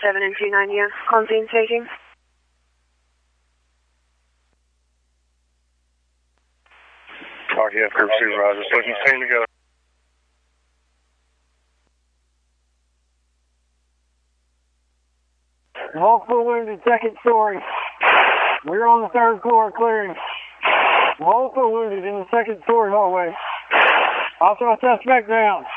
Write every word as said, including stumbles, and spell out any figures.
seven and two ninety on scene taking. R T F group supervisor, pushing the team together. Multiple wounded, second story. We're on the third floor clearing. Multiple wounded in the second story hallway. Also a suspect down.